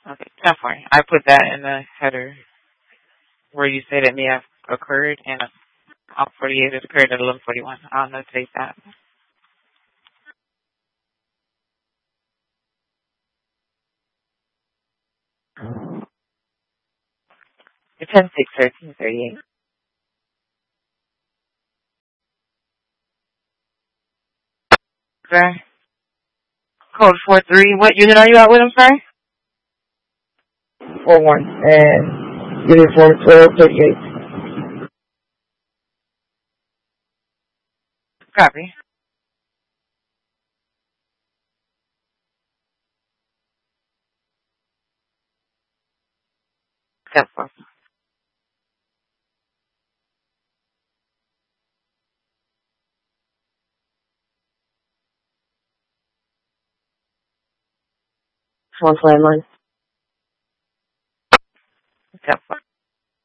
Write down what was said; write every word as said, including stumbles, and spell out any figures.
Okay, ten forty. I put that in the header where you say that may have occurred, and on forty-eight it occurred at eleven forty-one. I'll notate that. It's ten six thirteen thirty-eight. Okay. Code four three. What unit are you out with? I'm sorry. Four one and uniform twelve thirty eight. Copy. Ten four. One landline. Ten four.